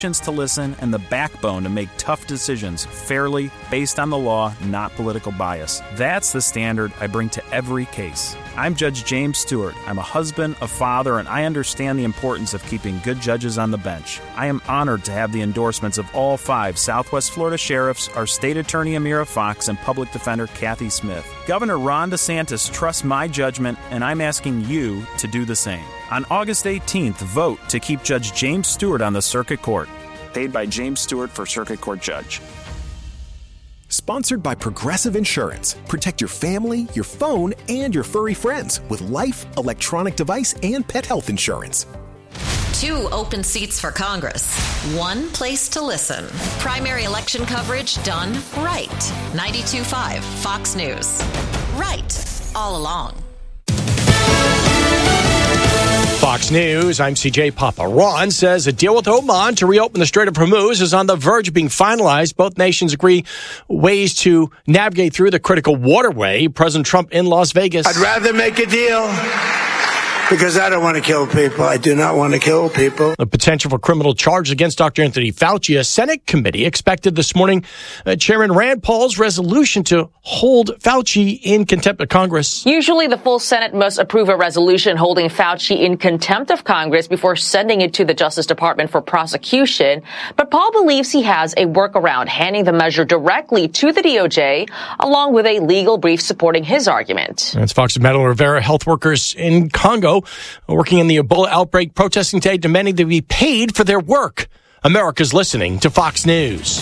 to listen, and the backbone to make tough decisions fairly, based on the law, not political bias. That's the standard I bring to every case. I'm Judge James Stewart. I'm a husband, a father, and I understand the importance of keeping good judges on the bench. I am honored to have the endorsements of all 5 Southwest Florida sheriffs, our state attorney Amira Fox, and public defender Kathy Smith. Governor Ron DeSantis trusts my judgment, and I'm asking you to do the same. On August 18th, vote to keep Judge James Stewart on the Circuit Court. Paid by James Stewart for Circuit Court Judge. Sponsored by Progressive Insurance. Protect your family, your phone, and your furry friends with life, electronic device, and pet health insurance. 2 open seats for Congress. 1 place to listen. Primary election coverage done right. 92.5 Fox News. Right all along. Fox News, I'm CJ Papa. Iran says a deal with Oman to reopen the Strait of Hormuz is on the verge of being finalized. Both nations agree ways to navigate through the critical waterway. President Trump in Las Vegas. I'd rather make a deal because I don't want to kill people. I do not want to kill people. The potential for criminal charges against Dr. Anthony Fauci. A Senate committee expected this morning Chairman Rand Paul's resolution to hold Fauci in contempt of Congress. Usually the full Senate must approve a resolution holding Fauci in contempt of Congress before sending it to the Justice Department for prosecution. But Paul believes he has a workaround, handing the measure directly to the DOJ, along with a legal brief supporting his argument. That's Fox's Madeline Rivera. Health workers in Congo working in the Ebola outbreak, protesting today, demanding to be paid for their work. America's listening to Fox News.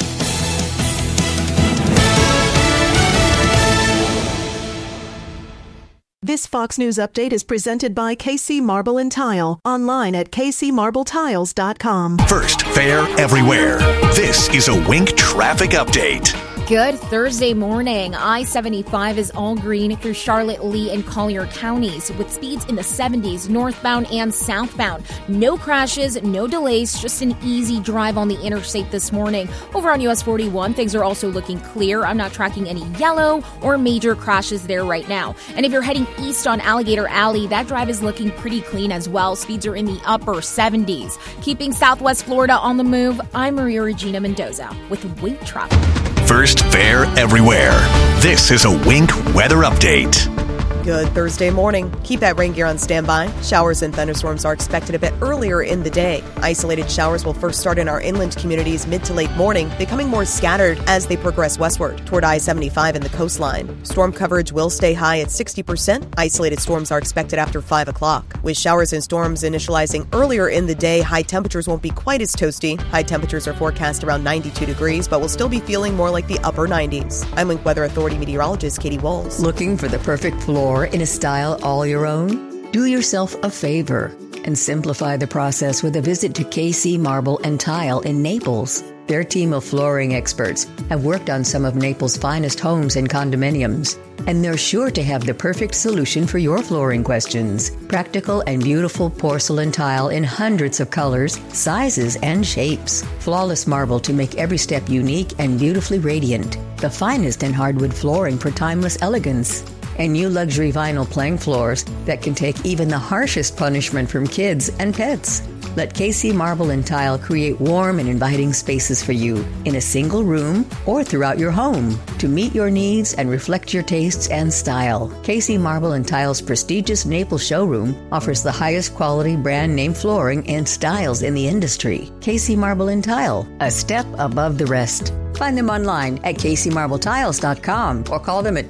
This Fox News update is presented by KC Marble and Tile, online at kcmarbletiles.com. First, fair everywhere. This is a Wink traffic update. Good Thursday morning. I-75 is all green through Charlotte, Lee, and Collier counties with speeds in the 70s northbound and southbound. No crashes, no delays, just an easy drive on the interstate this morning. Over on US 41, things are also looking clear. I'm not tracking any yellow or major crashes there right now. And if you're heading east on Alligator Alley, that drive is looking pretty clean as well. Speeds are in the upper 70s. Keeping Southwest Florida on the move, I'm Maria Regina Mendoza with Wink Traffic. First, fair everywhere. This is a Wink weather update. Good Thursday morning. Keep that rain gear on standby. Showers and thunderstorms are expected a bit earlier in the day. Isolated showers will first start in our inland communities mid to late morning, becoming more scattered as they progress westward toward I-75 and the coastline. Storm coverage will stay high at 60%. Isolated storms are expected after 5 o'clock. With showers and storms initializing earlier in the day, high temperatures won't be quite as toasty. High temperatures are forecast around 92 degrees, but will still be feeling more like the upper 90s. I'm Wink Weather Authority meteorologist Katie Walls. Looking for the perfect floor in a style all your own? Do yourself a favor and simplify the process with a visit to KC Marble and Tile in Naples. Their team of flooring experts have worked on some of Naples' finest homes and condominiums, and they're sure to have the perfect solution for your flooring questions. Practical and beautiful porcelain tile in hundreds of colors, sizes, and shapes. Flawless marble to make every step unique and beautifully radiant. The finest in hardwood flooring for timeless elegance. And new luxury vinyl plank floors that can take even the harshest punishment from kids and pets. Let KC Marble and Tile create warm and inviting spaces for you in a single room or throughout your home to meet your needs and reflect your tastes and style. KC Marble and Tile's prestigious Naples showroom offers the highest quality brand name flooring and styles in the industry. KC Marble and Tile, a step above the rest. Find them online at kcmarbletiles.com or call them at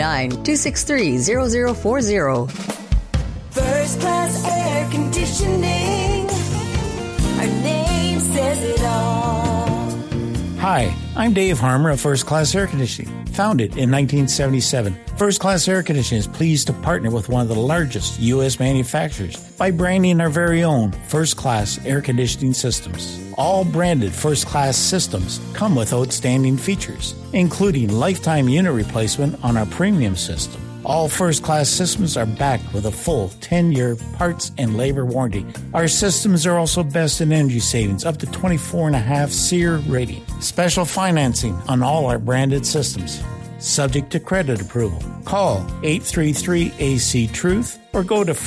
239-263-0040. First class air conditioning. Our name says it all. Hi, I'm Dave Harmer of First Class Air Conditioning. Founded in 1977, First Class Air Conditioning is pleased to partner with one of the largest U.S. manufacturers by branding our very own First Class Air Conditioning systems. All branded First Class systems come with outstanding features, including lifetime unit replacement on our premium system. All First Class systems are backed with a full 10-year parts and labor warranty. Our systems are also best in energy savings, up to 24.5 SEER rating. Special financing on all our branded systems, subject to credit approval. Call 833-AC-TRUTH or go to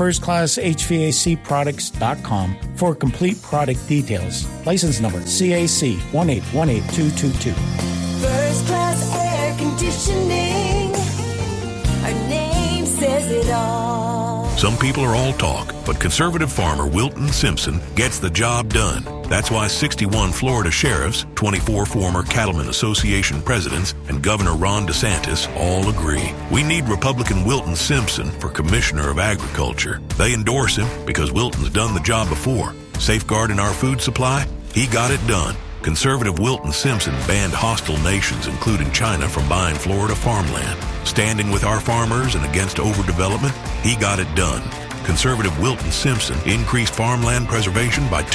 firstclasshvacproducts.com for complete product details. License number CAC 1818222. First Class Air Conditioning. Our name says it all. Some people are all talk, but conservative farmer Wilton Simpson gets the job done. That's why 61 Florida sheriffs, 24 former Cattlemen Association presidents, and Governor Ron DeSantis all agree. We need Republican Wilton Simpson for Commissioner of Agriculture. They endorse him because Wilton's done the job before. Safeguarding our food supply? He got it done. Conservative Wilton Simpson banned hostile nations, including China, from buying Florida farmland. Standing with our farmers and against overdevelopment, he got it done. Conservative Wilton Simpson increased farmland preservation by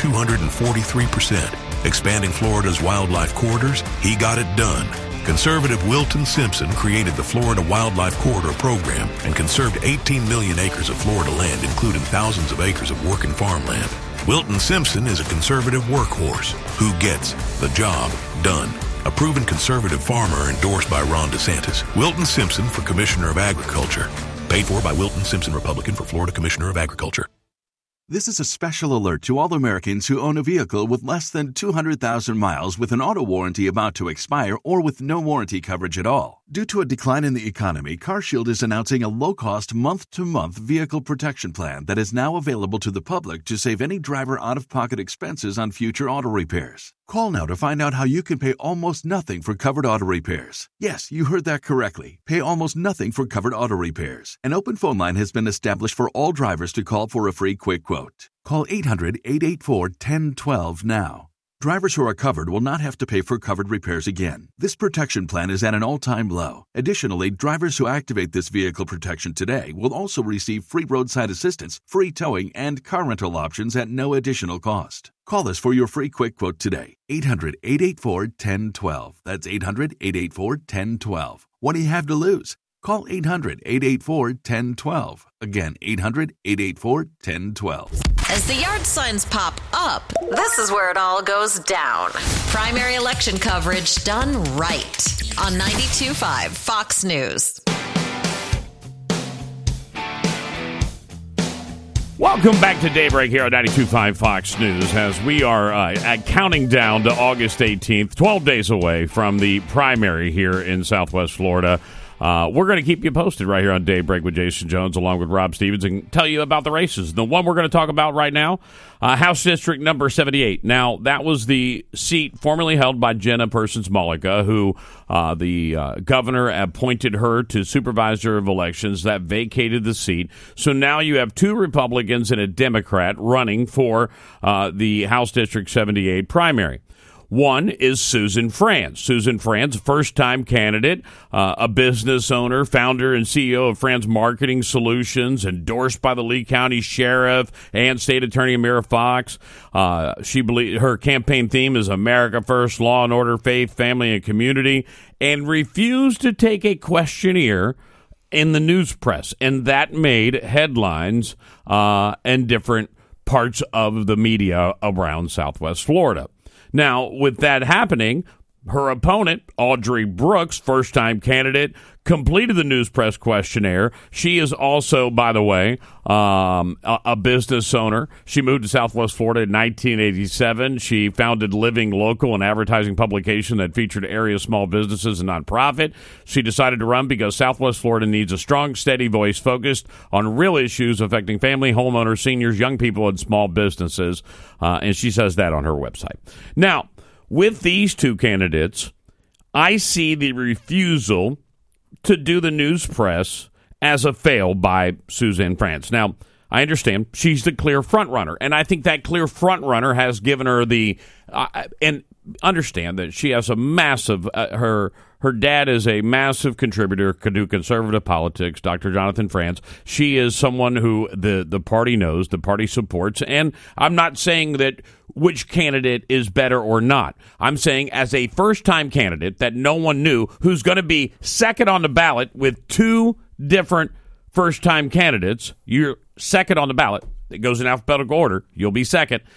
243%. Expanding Florida's wildlife corridors, he got it done. Conservative Wilton Simpson created the Florida Wildlife Corridor Program and conserved 18 million acres of Florida land, including thousands of acres of working farmland. Wilton Simpson is a conservative workhorse who gets the job done. A proven conservative farmer endorsed by Ron DeSantis. Wilton Simpson for Commissioner of Agriculture. Paid for by Wilton Simpson, Republican, for Florida Commissioner of Agriculture. This is a special alert to all Americans who own a vehicle with less than 200,000 miles with an auto warranty about to expire or with no warranty coverage at all. Due to a decline in the economy, CarShield is announcing a low-cost month-to-month vehicle protection plan that is now available to the public to save any driver out-of-pocket expenses on future auto repairs. Call now to find out how you can pay almost nothing for covered auto repairs. Yes, you heard that correctly. Pay almost nothing for covered auto repairs. An open phone line has been established for all drivers to call for a free quick quote. Call 800-884-1012 now. Drivers who are covered will not have to pay for covered repairs again. This protection plan is at an all-time low. Additionally, drivers who activate this vehicle protection today will also receive free roadside assistance, free towing, and car rental options at no additional cost. Call us for your free quick quote today. 800-884-1012. That's 800-884-1012. What do you have to lose? Call 800-884-1012. Again, 800-884-1012. As the yard signs pop up, this is where it all goes down. Primary election coverage done right on 92.5 Fox News. Welcome back to Daybreak here on 92.5 Fox News as we are counting down to August 18th, 12 days away from the primary here in Southwest Florida. We're going to keep you posted right here on Daybreak with Jason Jones along with Rob Stevens and tell you about the races. The one we're going to talk about right now, House District number 78. Now, that was the seat formerly held by Jenna Persons-Mullica, who the governor appointed her to supervisor of elections. That vacated the seat. So now you have two Republicans and a Democrat running for the House District 78 primary. One is Susan Franz. Susan Franz, first-time candidate, a business owner, founder and CEO of Franz Marketing Solutions, endorsed by the Lee County Sheriff and State Attorney Amira Fox. Her campaign theme is America First, Law and Order, Faith, Family, and Community, and refused to take a questionnaire in the news press. And that made headlines in different parts of the media around Southwest Florida. Now, with that happening, her opponent, Audrey Brooks, first-time candidate, completed the news press questionnaire. She is also, by the way, a business owner. She moved to Southwest Florida in 1987. She founded Living Local, an advertising publication that featured area small businesses and nonprofit. She decided to run because Southwest Florida needs a strong, steady voice focused on real issues affecting family, homeowners, seniors, young people, and small businesses. And she says that on her website. Now, with these two candidates, I see the refusal to do the news press as a fail by Suzanne Franz. Now, I understand she's the clear frontrunner, and I think that clear frontrunner has given her the and understand that she has a massive her dad is a massive contributor to conservative politics, Dr. Jonathan Franz. She is someone who the party knows, the party supports, and I'm not saying that which candidate is better or not. I'm saying as a first-time candidate that no one knew, who's going to be second on the ballot with two different first-time candidates. You're second on the ballot. It goes in alphabetical order. You'll be second.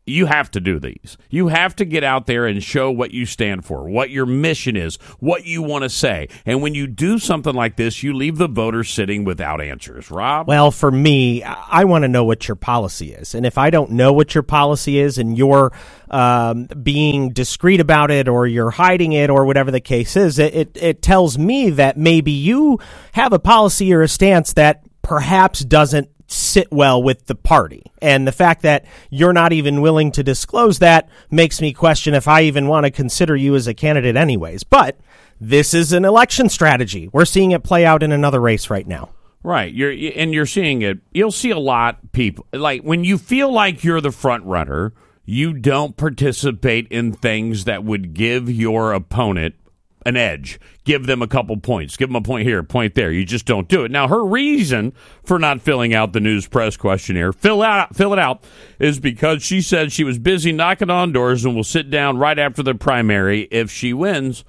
you have to do these. You have to get out there and show what you stand for, what your mission is, what you want to say. And when you do something like this, you leave the voters sitting without answers. Rob? Well, for me, I want to know what your policy is. And if I don't know what your policy is and you're being discreet about it or you're hiding it or whatever the case is, it tells me that maybe you have a policy or a stance that perhaps doesn't sit well with the party. And the fact that you're not even willing to disclose that makes me question if I even want to consider you as a candidate anyways. But this is an election strategy. We're seeing it play out in another race right now. Right. You're seeing it. You'll see a lot of people. Like, when you feel like you're the front runner, you don't participate in things that would give your opponent an edge, give them a couple points, give them a point here, a point there. You just don't do it. Now, her reason for not filling out the news press questionnaire, fill it out, is because she said she was busy knocking on doors and will sit down right after the primary if she wins.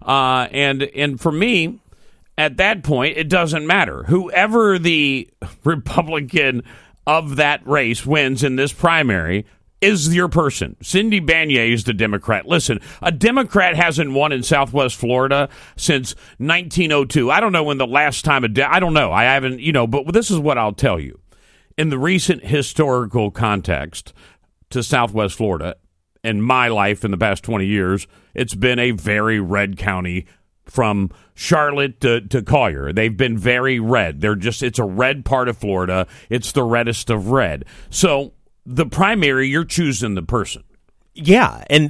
And for me, at that point, it doesn't matter. Whoever the Republican of that race wins in this primary is your person. Cindy Banyai is the Democrat. Listen, a Democrat hasn't won in Southwest Florida since 1902. I don't know when the last time I don't know. I haven't, but this is what I'll tell you. In the recent historical context to Southwest Florida, in my life in the past 20 years, it's been a very red county from Charlotte to Collier. They've been very red. It's a red part of Florida. It's the reddest of red. So the primary, you're choosing the person. Yeah, and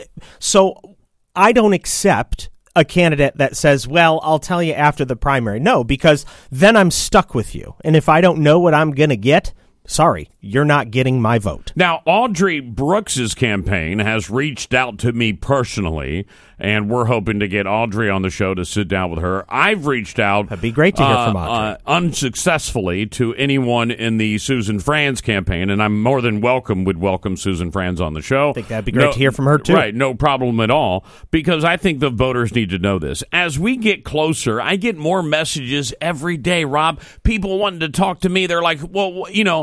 so I don't accept a candidate that says, well, I'll tell you after the primary. No, because then I'm stuck with you. And if I don't know what I'm going to get, sorry, you're not getting my vote. Now, Audrey Brooks's campaign has reached out to me personally, and we're hoping to get Audrey on the show to sit down with her. I've reached out. That'd be great to hear from Audrey. Unsuccessfully to anyone in the Susan Franz campaign, and I'm more than would welcome Susan Franz on the show. I think that'd be great to hear from her, too. Right, no problem at all, because I think the voters need to know this. As we get closer, I get more messages every day, Rob. People wanting to talk to me. They're like, well,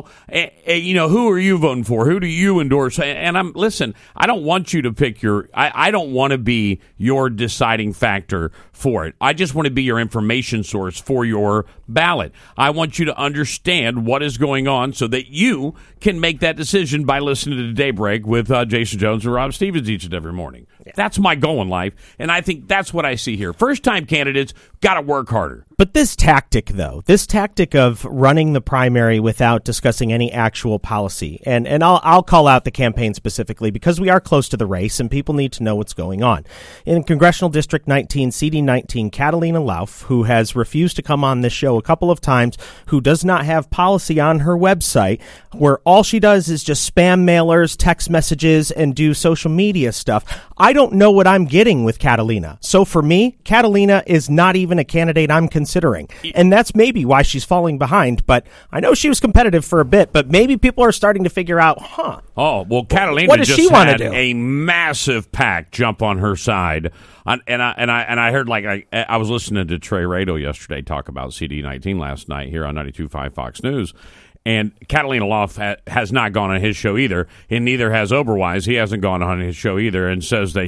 who are you voting for? Who do you endorse? And I don't want you to pick I don't want to be your deciding factor for it. I just want to be your information source for your ballot. I want you to understand what is going on so that you can make that decision by listening to Daybreak with Jason Jones and Rob Stevens each and every morning. Yeah. That's my goal in life, and I think that's what I see here. First-time candidates got to work harder. But this tactic of running the primary without discussing any actual policy, and I'll call out the campaign specifically because we are close to the race and people need to know what's going on. In Congressional District 19, CD19, Catalina Lauf, who has refused to come on this show a couple of times, who does not have policy on her website, where all she does is just spam mailers, text messages, and do social media stuff. I don't know what I'm getting with Catalina. So for me, Catalina is not even a candidate I'm considering. And that's maybe why she's falling behind. But I know she was competitive for a bit, but maybe people are starting to figure out, Oh, well, Catalina what does just she had do? A massive PAC jump on her side. And I heard, I was listening to Trey Rado yesterday talk about CD19 last night here on 92.5 Fox News. And Catalina Lauf has not gone on his show either, and neither has Oberweis. He hasn't gone on his show either, and says that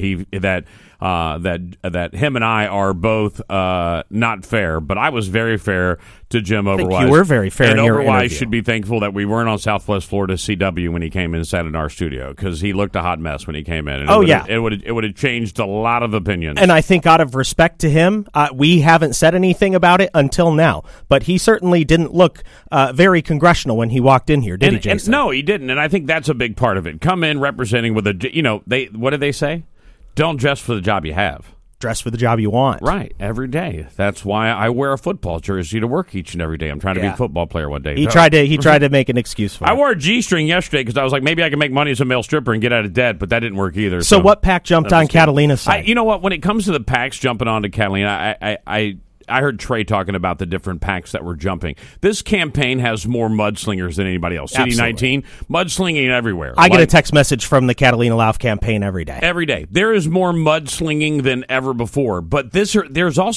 that him and I are both not fair. But I was very fair to Jim Oberweis. I think you were very fair and in your Oberweis interview. should be thankful that we weren't on Southwest Florida CW when he came in and sat in our studio, because he looked a hot mess when he came in. And it would have changed a lot of opinions. And I think out of respect to him, we haven't said anything about it until now. But he certainly didn't look very congressional when he walked in here, did he, Jason? No, he didn't. And I think that's a big part of it. Come in representing with what did they say? Don't dress for the job you have. Dress for the job you want. Right, every day. That's why I wear a football jersey to work each and every day. I'm trying to be a football player one day. He tried to make an excuse for it. I wore a G-string yesterday because I was like, maybe I can make money as a male stripper and get out of debt, but that didn't work either. So what PAC jumped on Catalina's side? You know what? When it comes to the PACs jumping onto Catalina, I heard Trey talking about the different PACs that were jumping. This campaign has more mudslingers than anybody else. CD19, mudslinging everywhere. I get a text message from the Catalina Lauf campaign every day. Every day. There is more mudslinging than ever before. But there's also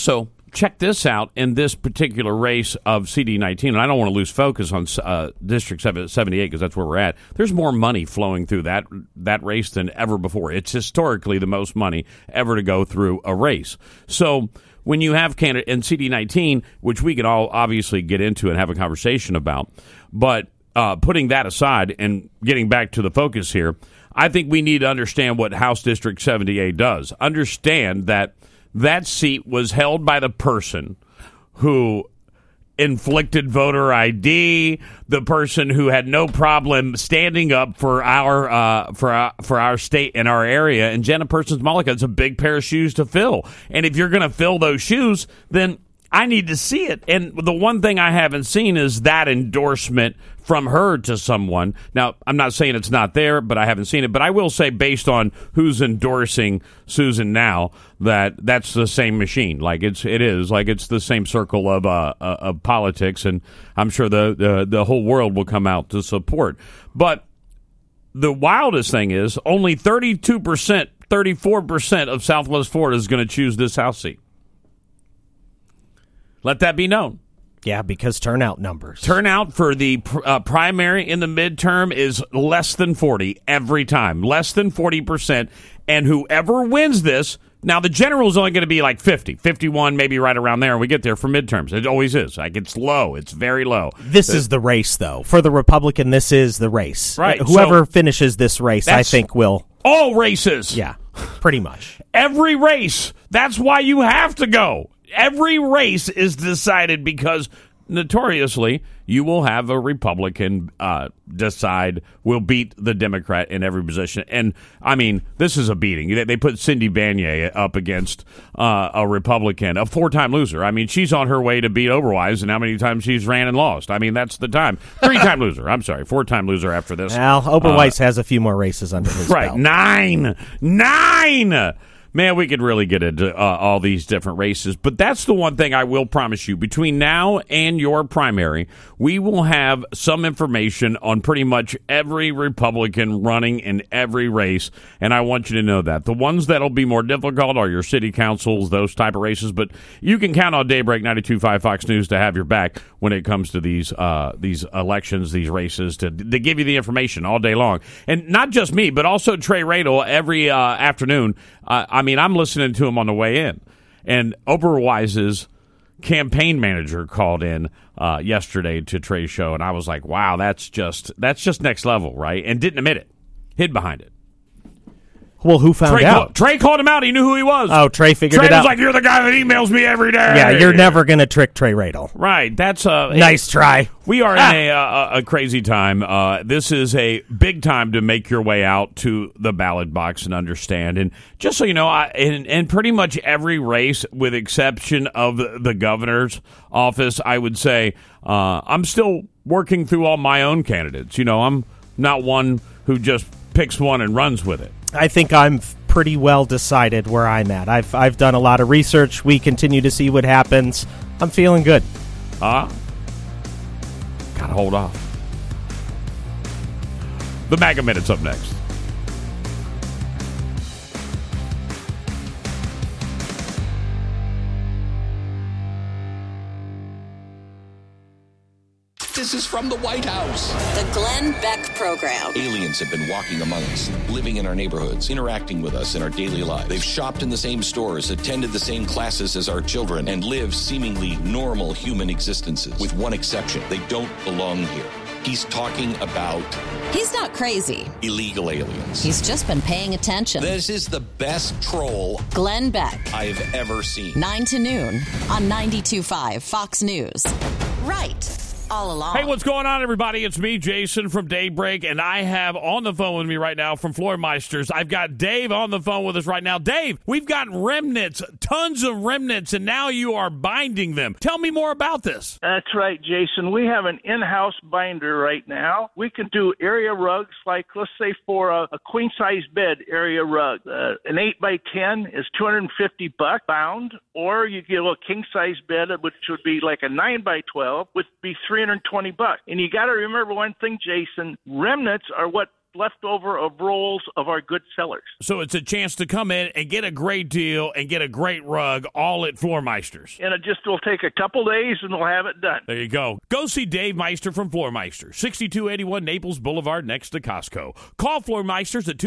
check this out in this particular race of CD19, and I don't want to lose focus on District 78 because that's where we're at. There's more money flowing through that race than ever before. It's historically the most money ever to go through a race. So when you have candidate in CD19, which we can all obviously get into and have a conversation about, but putting that aside and getting back to the focus here, I think we need to understand what House District 78 does. Understand that seat was held by the person who inflicted voter ID, the person who had no problem standing up for our state and our area. And Jenna Persons-Mulligan, it's a big pair of shoes to fill. And if you're going to fill those shoes, then I need to see it. And the one thing I haven't seen is that endorsement from her to someone. Now, I'm not saying it's not there, but I haven't seen it. But I will say, based on who's endorsing Susan now, that's the same machine. Like it's the same circle of politics, and I'm sure the whole world will come out to support. But the wildest thing is only 32%, 34% of Southwest Florida is going to choose this House seat. Let that be known. Yeah, because turnout numbers. Turnout for the primary in the midterm is less than 40 every time. Less than 40%. And whoever wins this, now the general is only going to be like 50, 51, maybe right around there when we get there for midterms. It always is. Like it's low. It's very low. This is the race, though. For the Republican, this is the race. Right. Whoever finishes this race, I think, will. All races. Yeah, pretty much. Every race. That's why you have to go. Every race is decided because notoriously you will have a Republican decide will beat the Democrat in every position. And, I mean, this is a beating. They put Cindy Banyai up against a Republican, a four-time loser. I mean, she's on her way to beat Oberweis, and how many times she's ran and lost. I mean, that's the time. Three-time loser. I'm sorry, four-time loser after this. Well, Oberweis has a few more races under his belt. Right, nine! Man, we could really get into all these different races, but that's the one thing I will promise you. Between now and your primary, we will have some information on pretty much every Republican running in every race, and I want you to know that. The ones that will be more difficult are your city councils, those type of races, but you can count on Daybreak 92.5 Fox News to have your back when it comes to these elections, these races, to give you the information all day long. And not just me, but also Trey Radel every afternoon. I mean, I'm listening to him on the way in. And Oberweis's campaign manager called in yesterday to Trey's show, and I was like, wow, that's just next level, right? And didn't admit it. Hid behind it. Well, who found out? Trey called him out. He knew who he was. Oh, Trey figured it out. Trey was like, you're the guy that emails me every day. Yeah, you're never going to trick Trey Radel. Right. That's nice try. We are in a crazy time. This is a big time to make your way out to the ballot box and understand. And just so you know, in pretty much every race, with exception of the governor's office, I would say I'm still working through all my own candidates. You know, I'm not one who just picks one and runs with it. I think I'm pretty well decided where I'm at. I've done a lot of research. We continue to see what happens. I'm feeling good. Gotta hold off. The MAGA Minute's up next. This is from the White House. The Glenn Beck Program. Aliens have been walking among us, living in our neighborhoods, interacting with us in our daily lives. They've shopped in the same stores, attended the same classes as our children, and lived seemingly normal human existences. With one exception, they don't belong here. He's talking about... He's not crazy. Illegal aliens. He's just been paying attention. This is the best troll... Glenn Beck. I've ever seen. 9 to noon on 92.5 Fox News. Right. All along. Hey, what's going on, everybody? It's me, Jason, from Daybreak, and I have on the phone with me right now from Floormeisters. I've got Dave on the phone with us right now. Dave, we've got remnants, tons of remnants, and now you are binding them. Tell me more about this. That's right, Jason. We have an in-house binder right now. We can do area rugs, like, let's say, for a queen-size bed area rug. An 8x10 is $250 bound, or you get a king-size bed, which would be like a 9x12, would be $320. And you got to remember one thing, Jason, remnants are what left over of rolls of our good sellers. So it's a chance to come in and get a great deal and get a great rug all at Floor Meisters. And it just will take a couple days and we'll have it done. There you go. Go see Dave Meister from Floor Meister, 6281 Naples Boulevard next to Costco. Call Floor Meisters at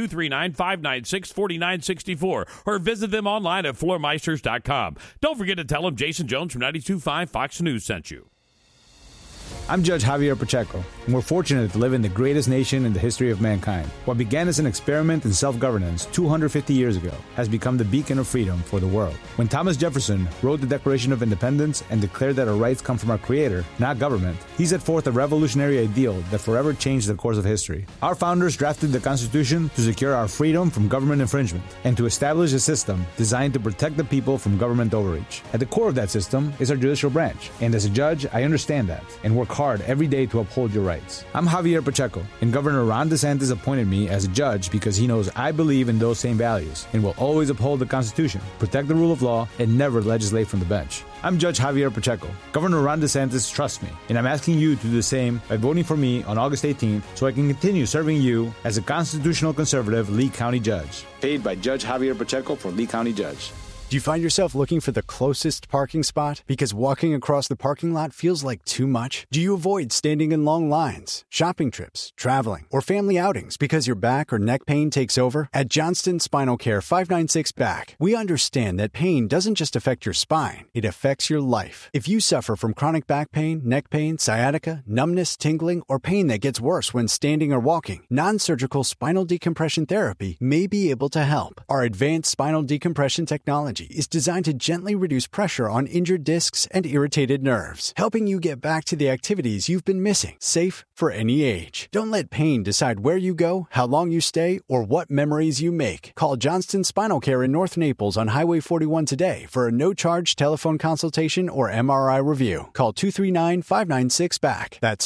239-596-4964 or visit them online at floormeisters.com. Don't forget to tell them Jason Jones from 92.5 Fox News sent you. I'm Judge Javier Pacheco, and we're fortunate to live in the greatest nation in the history of mankind. What began as an experiment in self-governance 250 years ago has become the beacon of freedom for the world. When Thomas Jefferson wrote the Declaration of Independence and declared that our rights come from our Creator, not government, he set forth a revolutionary ideal that forever changed the course of history. Our founders drafted the Constitution to secure our freedom from government infringement and to establish a system designed to protect the people from government overreach. At the core of that system is our judicial branch, and as a judge, I understand that and work hard every day to uphold your rights. I'm Javier Pacheco, and Governor Ron DeSantis appointed me as a judge because he knows I believe in those same values and will always uphold the Constitution, protect the rule of law, and never legislate from the bench. I'm Judge Javier Pacheco. Governor Ron DeSantis trusts me, and I'm asking you to do the same by voting for me on August 18th so I can continue serving you as a constitutional conservative Lee County judge. Paid by Judge Javier Pacheco for Lee County Judge. Do you find yourself looking for the closest parking spot because walking across the parking lot feels like too much? Do you avoid standing in long lines, shopping trips, traveling, or family outings because your back or neck pain takes over? At Johnston Spinal Care 596 Back, we understand that pain doesn't just affect your spine, it affects your life. If you suffer from chronic back pain, neck pain, sciatica, numbness, tingling, or pain that gets worse when standing or walking, non-surgical spinal decompression therapy may be able to help. Our advanced spinal decompression technology is designed to gently reduce pressure on injured discs and irritated nerves, helping you get back to the activities you've been missing, safe for any age. Don't let pain decide where you go, how long you stay, or what memories you make. Call Johnston Spinal Care in North Naples on Highway 41 today for a no-charge telephone consultation or MRI review. Call 239-596-BACK. That's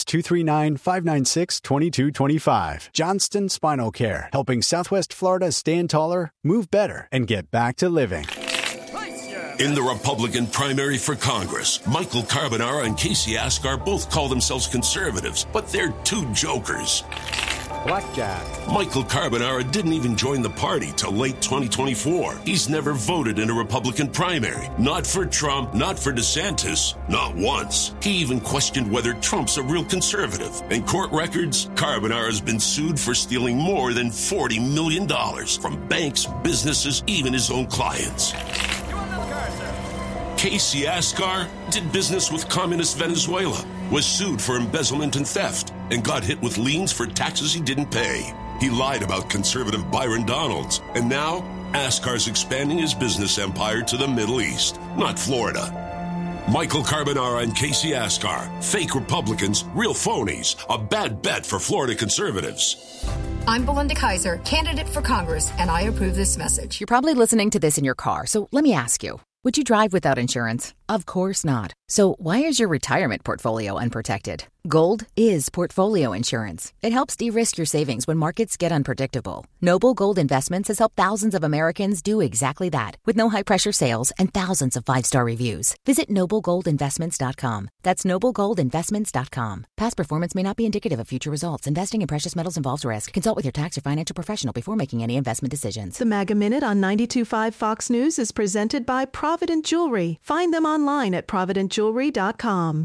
239-596-2225. Johnston Spinal Care, helping Southwest Florida stand taller, move better, and get back to living. In the Republican primary for Congress, Michael Carbonara and Casey Askar both call themselves conservatives, but they're two jokers. Blackjack. Michael Carbonara didn't even join the party till late 2024. He's never voted in a Republican primary. Not for Trump, not for DeSantis, not once. He even questioned whether Trump's a real conservative. In court records, Carbonara's been sued for stealing more than $40 million from banks, businesses, even his own clients. Casey Askar did business with communist Venezuela, was sued for embezzlement and theft, and got hit with liens for taxes he didn't pay. He lied about conservative Byron Donalds, and now Askar's expanding his business empire to the Middle East, not Florida. Michael Carbonara and Casey Askar, fake Republicans, real phonies, a bad bet for Florida conservatives. I'm Belinda Kaiser, candidate for Congress, and I approve this message. You're probably listening to this in your car, so let me ask you. Would you drive without insurance? Of course not. So why is your retirement portfolio unprotected? Gold is portfolio insurance. It helps de-risk your savings when markets get unpredictable. Noble Gold Investments has helped thousands of Americans do exactly that, with no high-pressure sales and thousands of 5-star reviews. Visit NobleGoldInvestments.com. That's NobleGoldInvestments.com. Past performance may not be indicative of future results. Investing in precious metals involves risk. Consult with your tax or financial professional before making any investment decisions. The MAGA Minute on 92.5 Fox News is presented by Provident Jewelry. Find them online at ProvidentJewelry.com.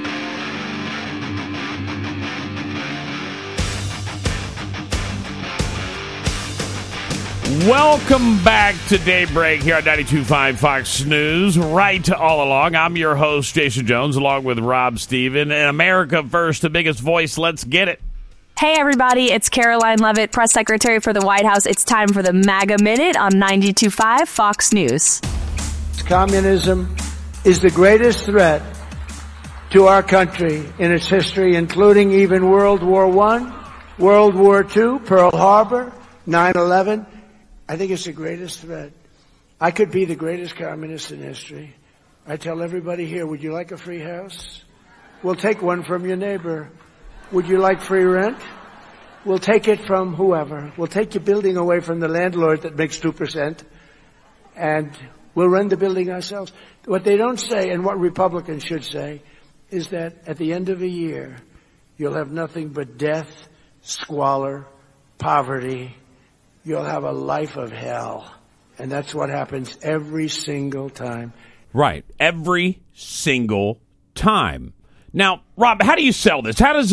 Welcome back to Daybreak here on 92.5 Fox News. Right all along, I'm your host, Jason Jones, along with Rob Steven. And America First, the biggest voice. Let's get it. Hey, everybody. It's Caroline Leavitt, Press Secretary for the White House. It's time for the MAGA Minute on 92.5 Fox News. Communism is the greatest threat to our country in its history, including even World War I, World War II, Pearl Harbor, 9/11. I think it's the greatest threat. I could be the greatest communist in history. I tell everybody here, would you like a free house? We'll take one from your neighbor. Would you like free rent? We'll take it from whoever. We'll take your building away from the landlord that makes 2%, and we'll run the building ourselves. What they don't say, and what Republicans should say, is that at the end of a year, you'll have nothing but death, squalor, poverty, you'll have a life of hell. And that's what happens every single time. Right. Every single time. Now, Rob, how do you sell this? How do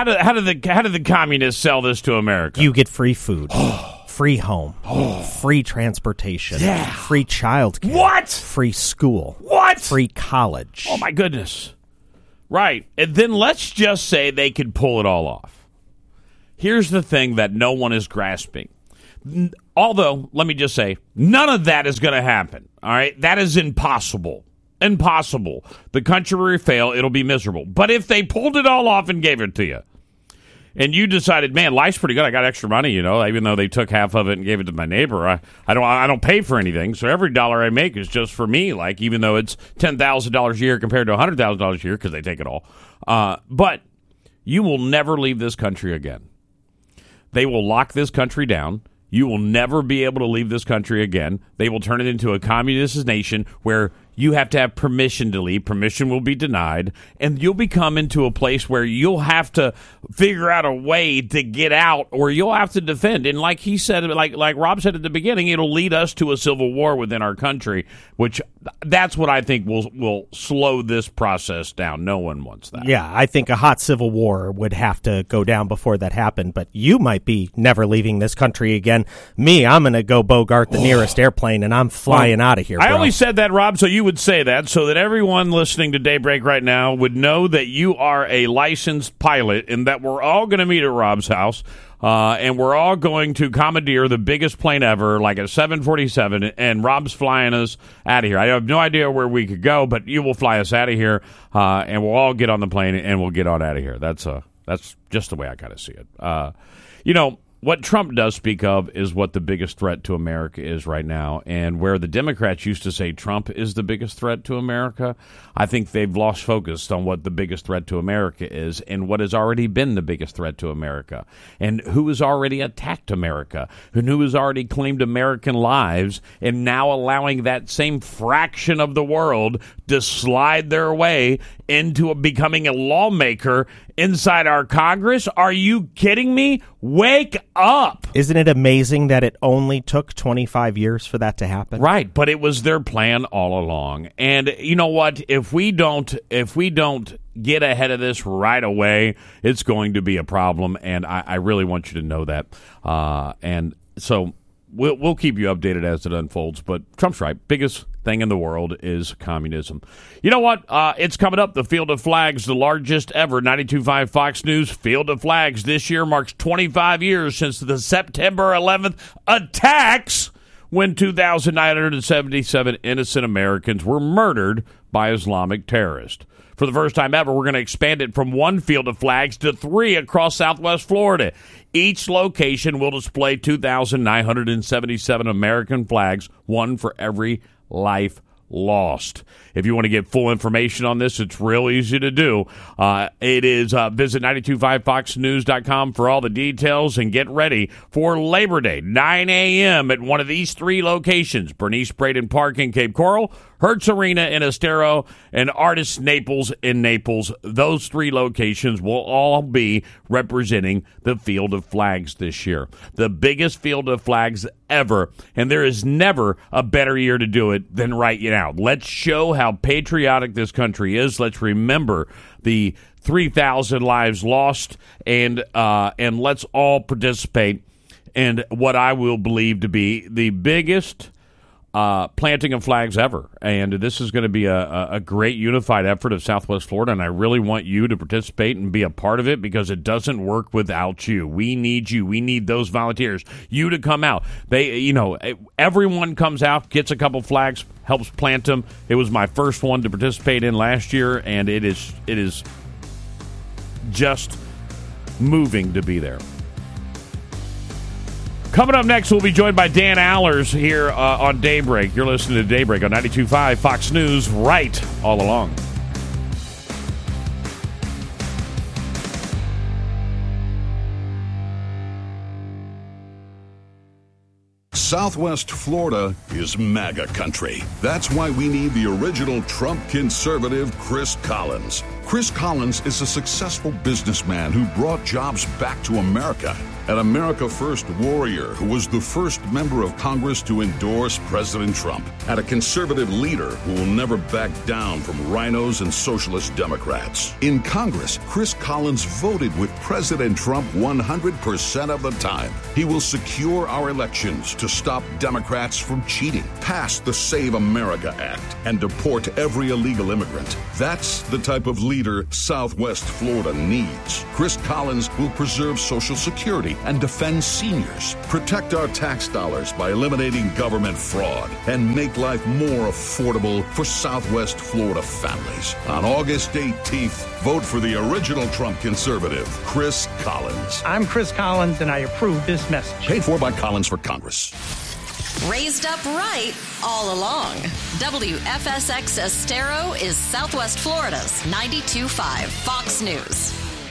the communists sell this to America? You get free food, free home, free transportation, free childcare. What? Free school. What? Free college. Oh, my goodness. Right. And then let's just say they could pull it all off. Here's the thing that no one is grasping. Although, let me just say, none of that is going to happen. All right? That is impossible. Impossible. The country will fail. It'll be miserable. But if they pulled it all off and gave it to you, and you decided, man, life's pretty good. I got extra money, even though they took half of it and gave it to my neighbor. I don't pay for anything, so every dollar I make is just for me. Like, even though it's $10,000 a year compared to $100,000 a year, because they take it all. But you will never leave this country again. They will lock this country down. You will never be able to leave this country again. They will turn it into a communist nation where you have to have permission to leave. Permission will be denied. And you'll become into a place where you'll have to figure out a way to get out, or you'll have to defend. And like he said, like Rob said at the beginning, it'll lead us to a civil war within our country, which that's what I think will slow this process down. No one wants that. Yeah, I think a hot civil war would have to go down before that happened. But you might be never leaving this country again. Me, I'm going to go bogart the nearest airplane, and I'm flying out of here, bro. I only said that, Rob, so you would say that so that everyone listening to Daybreak right now would know that you are a licensed pilot and that we're all going to meet at Rob's house and we're all going to commandeer the biggest plane ever, like a 747, and Rob's flying us out of here. I have no idea where we could go, but you will fly us out of here and we'll all get on the plane and we'll get on out of here. That's just the way I kind of see it. What Trump does speak of is what the biggest threat to America is right now. And where the Democrats used to say Trump is the biggest threat to America, I think they've lost focus on what the biggest threat to America is and what has already been the biggest threat to America and who has already attacked America and who has already claimed American lives and now allowing that same fraction of the world to slide their way into becoming a lawmaker inside our Congress. Are you kidding me? Wake up. Isn't it amazing that it only took 25 years for that to happen? Right, but it was their plan all along. And you know what? If we don't get ahead of this right away, it's going to be a problem, and I really want you to know that. And so we'll keep you updated as it unfolds, but Trump's right. Biggest thing in the world is communism. You know what? It's coming up. The Field of Flags, the largest ever. 92.5 Fox News Field of Flags this year marks 25 years since the September 11th attacks when 2,977 innocent Americans were murdered by Islamic terrorists. For the first time ever, we're going to expand it from one Field of Flags to 3 across Southwest Florida. Each location will display 2,977 American flags, one for every life lost. If you want to get full information on this, it's real easy to do. It is visit 925foxnews.com for all the details and get ready for Labor Day, 9 a.m. at one of these 3 locations: Bernice Braden Park in Cape Coral, Hertz Arena in Estero, and Artist Naples in Naples. Those 3 locations will all be representing the Field of Flags this year. The biggest Field of Flags ever, and there is never a better year to do it than right now. Let's show how patriotic this country is. Let's remember the 3,000 lives lost, and let's all participate in what I will believe to be the biggest planting of flags ever. And this is going to be a great unified effort of Southwest Florida, and I really want you to participate and be a part of it because it doesn't work without you. We need you. We need those volunteers. You to come out. Everyone comes out, gets a couple flags, helps plant them. It was my first one to participate in last year, and it is just moving to be there. Coming up next, we'll be joined by Dan Allers here on Daybreak. You're listening to Daybreak on 92.5 Fox News, right all along. Southwest Florida is MAGA country. That's why we need the original Trump conservative, Chris Collins. Chris Collins is a successful businessman who brought jobs back to America. an America First warrior who was the first member of Congress to endorse President Trump, and a conservative leader who will never back down from rhinos and socialist Democrats. In Congress, Chris Collins voted with President Trump 100% of the time. He will secure our elections to stop Democrats from cheating, pass the Save America Act, and deport every illegal immigrant. That's the type of leader Southwest Florida needs. Chris Collins will preserve Social Security and defend seniors, protect our tax dollars by eliminating government fraud, and make life more affordable for Southwest Florida families. On August 18th, vote for the original Trump conservative, Chris Collins. I'm Chris Collins, and I approve this message. Paid for by Collins for Congress. Raised up right all along. WFSX Estero is Southwest Florida's 92.5 Fox News.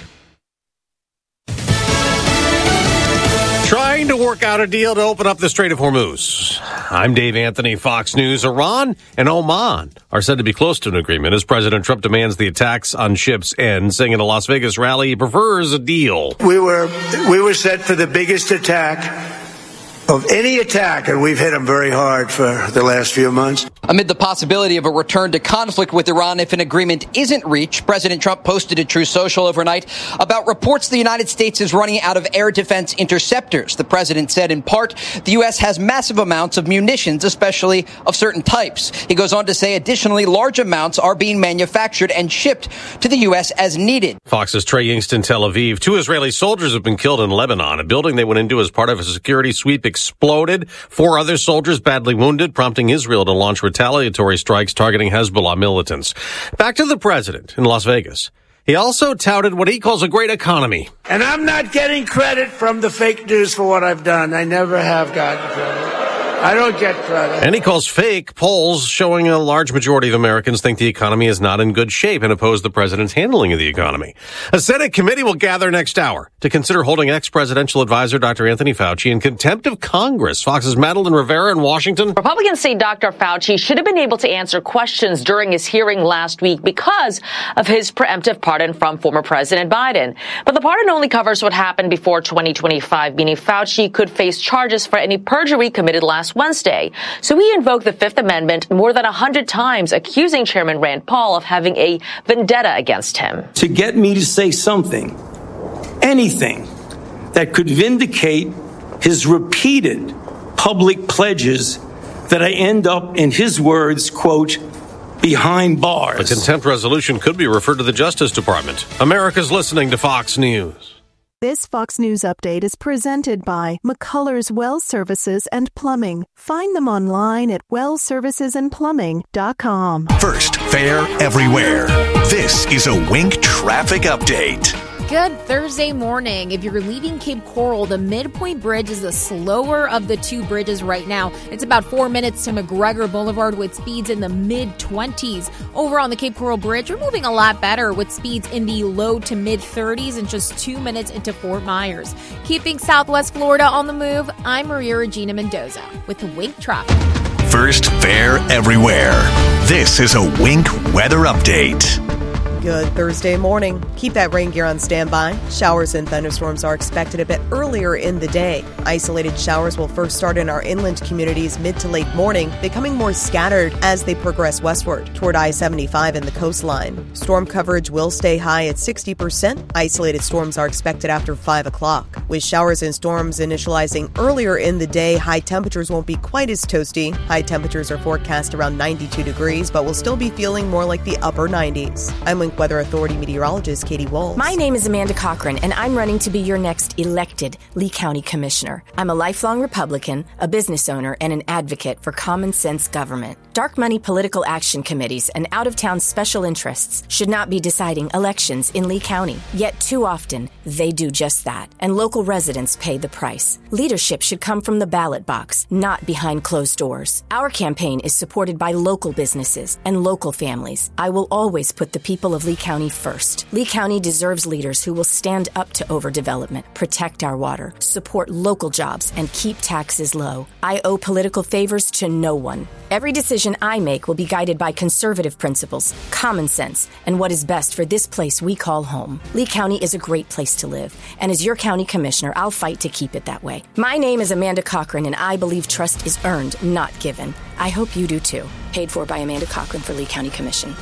Trying to work out a deal to open up the Strait of Hormuz. I'm Dave Anthony, Fox News. Iran and Oman are said to be close to an agreement as President Trump demands the attacks on ships end, saying at a Las Vegas rally he prefers a deal. We were set for the biggest attack of any attack, and we've hit them very hard for the last few months. Amid the possibility of a return to conflict with Iran if an agreement isn't reached, President Trump posted to Truth Social overnight about reports the United States is running out of air defense interceptors. The president said, in part, the U.S. has massive amounts of munitions, especially of certain types. He goes on to say, additionally, large amounts are being manufactured and shipped to the U.S. as needed. Fox's Trey Yingst in Tel Aviv. 2 Israeli soldiers have been killed in Lebanon. A building they went into as part of a security sweep exploded. 4 other soldiers badly wounded, prompting Israel to launch retaliatory strikes targeting Hezbollah militants. Back to the president in Las Vegas. He also touted what he calls a great economy. And I'm not getting credit from the fake news for what I've done. I never have gotten credit. I don't get credit. And he calls fake polls showing a large majority of Americans think the economy is not in good shape and oppose the president's handling of the economy. A Senate committee will gather next hour to consider holding ex-presidential advisor Dr. Anthony Fauci in contempt of Congress. Fox's Madeline Rivera in Washington. Republicans say Dr. Fauci should have been able to answer questions during his hearing last week because of his preemptive pardon from former President Biden. But the pardon only covers what happened before 2025, meaning Fauci could face charges for any perjury committed last Wednesday. So he invoked the Fifth Amendment more than 100 times, accusing Chairman Rand Paul of having a vendetta against him. To get me to say something, anything, that could vindicate his repeated public pledges that I end up, in his words, quote, behind bars. The contempt resolution could be referred to the Justice Department. America's listening to Fox News. This Fox News update is presented by McCullers Well Services and Plumbing. Find them online at wellservicesandplumbing.com. First, fair everywhere. This is a Wink traffic update. Good Thursday morning. If you're leaving Cape Coral, the Midpoint Bridge is the slower of the 2 bridges right now. It's about 4 minutes to McGregor Boulevard with speeds in the mid-20s. Over on the Cape Coral Bridge, we're moving a lot better with speeds in the low to mid-30s in just 2 minutes into Fort Myers. Keeping Southwest Florida on the move, I'm Maria Regina Mendoza with the Wink Traffic. First, fair everywhere. This is a Wink weather update. Good Thursday morning. Keep that rain gear on standby. Showers and thunderstorms are expected a bit earlier in the day. Isolated showers will first start in our inland communities mid to late morning, becoming more scattered as they progress westward toward I-75 and the coastline. Storm coverage will stay high at 60%. Isolated storms are expected after 5 o'clock. With showers and storms initializing earlier in the day, high temperatures won't be quite as toasty. High temperatures are forecast around 92 degrees, but will still be feeling more like the upper 90s. I'm Wink Weather Authority meteorologist Katie Wolf. My name is Amanda Cochran, and I'm running to be your next elected Lee County Commissioner. I'm a lifelong Republican, a business owner, and an advocate for common sense government. Dark money political action committees and out-of-town special interests should not be deciding elections in Lee County. Yet too often, they do just that, and local residents pay the price. Leadership should come from the ballot box, not behind closed doors. Our campaign is supported by local businesses and local families. I will always put the people of of Lee County first. Lee County deserves leaders who will stand up to overdevelopment, protect our water, support local jobs, and keep taxes low. I owe political favors to no one. Every decision I make will be guided by conservative principles, common sense, and what is best for this place we call home. Lee County is a great place to live, and as your county commissioner, I'll fight to keep it that way. My name is Amanda Cochran, and I believe trust is earned, not given. I hope you do too. Paid for by Amanda Cochran for Lee County Commission.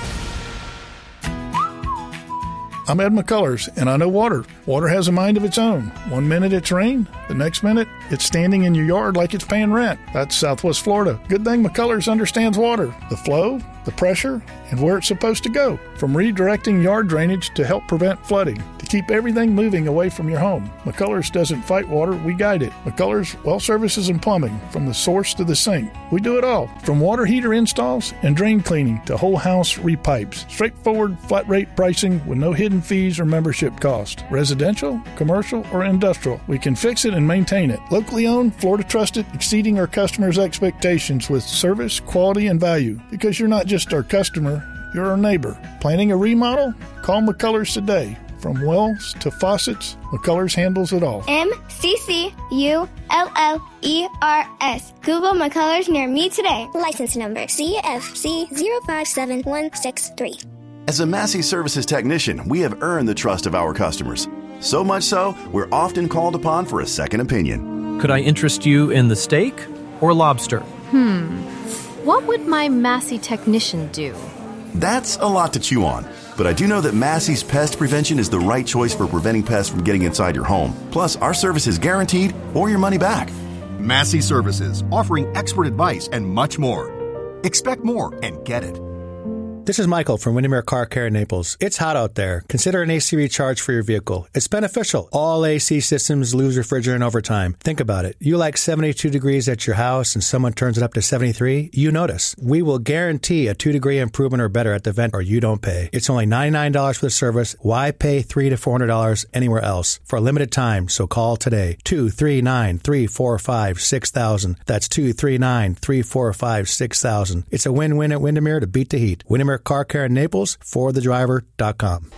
I'm Ed McCullers, and I know water. Water has a mind of its own. 1 minute it's rain, the next minute it's standing in your yard like it's paying rent. That's Southwest Florida. Good thing McCullers understands water, the flow, the pressure, and where it's supposed to go. From redirecting yard drainage to help prevent flooding, to keep everything moving away from your home. McCullers doesn't fight water, we guide it. McCullers Well Services and Plumbing, from the source to the sink. We do it all, from water heater installs and drain cleaning to whole house repipes. Straightforward, flat rate pricing with no hidden fees or membership cost. Residential, commercial, or industrial, we can fix it and maintain it. Locally owned, Florida trusted, exceeding our customers' expectations with service, quality, and value. Because you're not just our customer, you're our neighbor. Planning a remodel? Call McCullers today. From wells to faucets, McCullers handles it all. MCCULLERS. Google McCullers near me today. License number CFC 057163. As a Massey Services technician, we have earned the trust of our customers. So much so, we're often called upon for a second opinion. Could I interest you in the steak or lobster? What would my Massey technician do? That's a lot to chew on. But I do know that Massey's Pest Prevention is the right choice for preventing pests from getting inside your home. Plus, our service is guaranteed or your money back. Massey Services, offering expert advice and much more. Expect more and get it. This is Michael from Windermere Car Care in Naples. It's hot out there. Consider an AC recharge for your vehicle. It's beneficial. All AC systems lose refrigerant over time. Think about it. You like 72 degrees at your house and someone turns it up to 73, you notice. We will guarantee a 2-degree improvement or better at the vent, or you don't pay. It's only $99 for the service. Why pay $300 to $400 anywhere else? For a limited time, so call today. 239-345-6000. That's 239-345-6000. It's a win-win at Windermere to beat the heat. Windermere Car Care in Naples, forthedriver.com.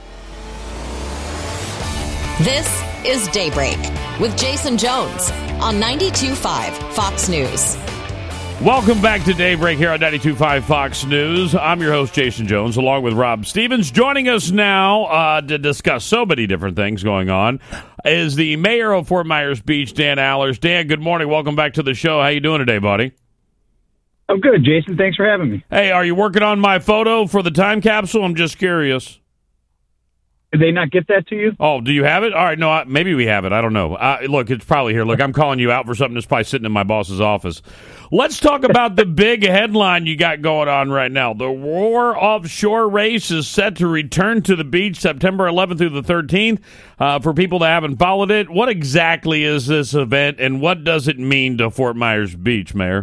This is Daybreak with Jason Jones on 92.5 Fox News. Welcome back to Daybreak here on 92.5 Fox News. I'm your host, Jason Jones, along with Rob Stevens. Joining us now to discuss so many different things going on is the mayor of Fort Myers Beach, Dan Allers. Dan, good morning. Welcome back to the show. How you doing today, buddy? I'm good, Jason. Thanks for having me. Hey, are you working on my photo for the time capsule? I'm just curious. Did they not get that to you? Oh, do you have it? All right, no, maybe we have it. I don't know. Look, it's probably here. Look, I'm calling you out for something that's probably sitting in my boss's office. Let's talk about the big headline you got going on right now. The Roar Offshore Race is set to return to the beach September 11th through the 13th. For people that haven't followed it, what exactly is this event, and what does it mean to Fort Myers Beach, Mayor?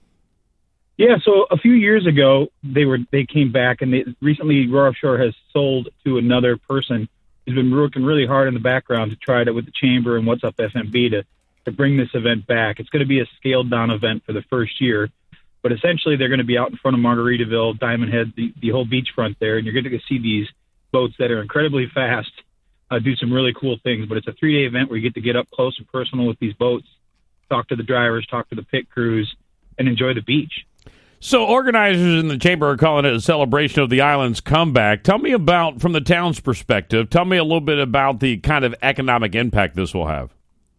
Yeah, so a few years ago, they came back, and recently Roar Offshore has sold to another person who's been working really hard in the background to try to, with the Chamber and What's Up FMB, to bring this event back. It's going to be a scaled-down event for the first year, but essentially they're going to be out in front of Margaritaville, Diamond Head, the whole beachfront there, and you're going to see these boats that are incredibly fast do some really cool things. But it's a 3-day event where you get to get up close and personal with these boats, talk to the drivers, talk to the pit crews, and enjoy the beach. So organizers in the Chamber are calling it a celebration of the island's comeback. Tell me about, from the town's perspective, tell me a little bit about the kind of economic impact this will have.